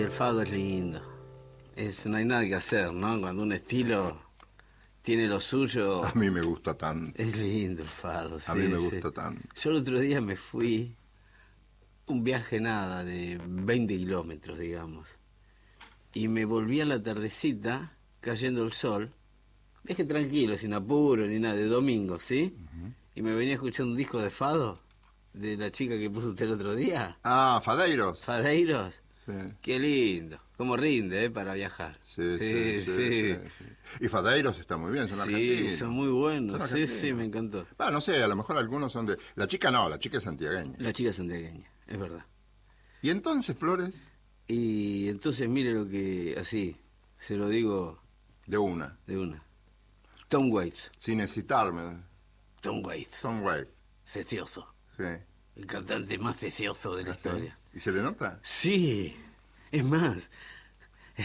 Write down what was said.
El fado es lindo. No hay nada que hacer, ¿no? Cuando un estilo tiene lo suyo. A mí me gusta tanto. Es lindo el fado, sí. A mí me sí. gusta tanto. Yo el otro día me fui, un viaje nada, de 20 kilómetros, digamos. Y me volví a la tardecita, cayendo el sol. Viaje tranquilo, sin apuro ni nada, de domingo, ¿sí? Y me venía escuchando un disco de fado, de la chica que puso usted el otro día. Ah, Fadeiros. Fadeiros. Sí. Qué lindo. Cómo rinde, para viajar. Sí. Y Fadeiros está muy bien, son argentinos. Sí, son muy buenos. Son Sí, argentinos. me encantó. No sé, a lo mejor algunos son de... La chica no, la chica es santiagueña. La chica santiagueña, es verdad. ¿Y entonces, Flores? Y entonces mire lo que, así, se lo digo De una. Tom Waits. Sin necesitarme. Tom Waits. Tom Waits. Cecioso. Sí. El cantante más cecioso de la historia. ¿Y se le nota? Sí. Es más,